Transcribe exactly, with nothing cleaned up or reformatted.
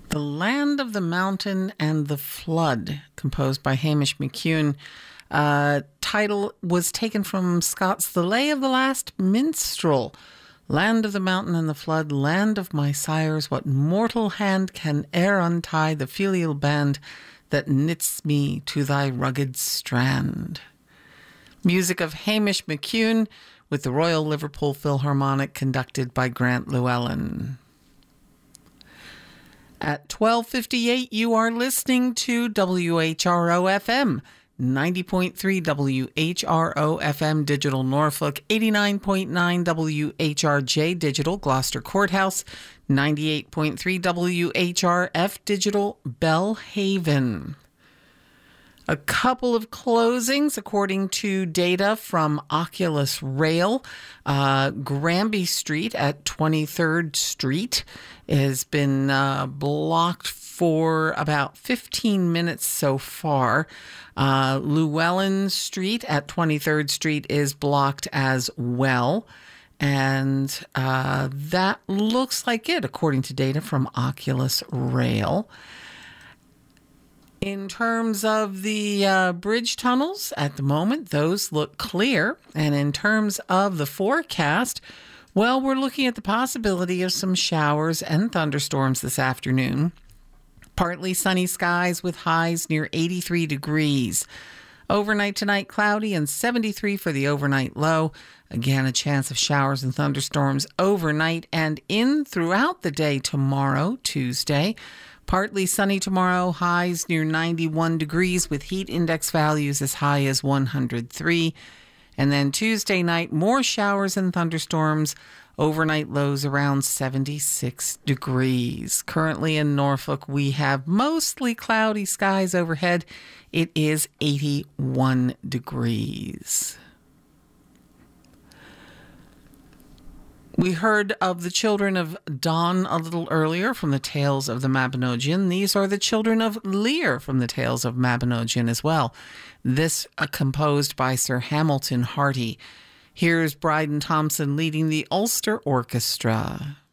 The Land of the Mountain and the Flood, composed by Hamish McEwan. Uh, title was taken from Scott's The Lay of the Last Minstrel. Land of the mountain and the flood, land of my sires, what mortal hand can e'er untie the filial band that knits me to thy rugged strand? Music of Hamish McEwan with the Royal Liverpool Philharmonic, conducted by Grant Llewellyn. At twelve fifty-eight, you are listening to W H R O F M, ninety point three W H R O F M Digital Norfolk, eighty-nine point nine W H R J Digital Gloucester Courthouse, ninety-eight point three W H R F Digital Belhaven. A couple of closings, according to data from Oculus Rail. Uh, Granby Street at twenty-third Street has been uh, blocked for about fifteen minutes so far. Uh, Llewellyn Street at twenty-third Street is blocked as well. And uh, that looks like it, according to data from Oculus Rail. In terms of the uh, bridge tunnels, at the moment, those look clear. And in terms of the forecast, well, we're looking at the possibility of some showers and thunderstorms this afternoon. Partly sunny skies with highs near eighty-three degrees. Overnight tonight, cloudy and seventy-three for the overnight low. Again, a chance of showers and thunderstorms overnight and in throughout the day tomorrow, Tuesday. Partly sunny tomorrow, highs near ninety-one degrees with heat index values as high as one hundred three. And then Tuesday night, more showers and thunderstorms, overnight lows around seventy-six degrees. Currently in Norfolk, we have mostly cloudy skies overhead. It is eighty-one degrees. We heard of the children of Don a little earlier from the Tales of the Mabinogion. These are the children of Lear from the Tales of Mabinogion as well. This uh, composed by Sir Hamilton Harty. Here's Bryden Thompson leading the Ulster Orchestra.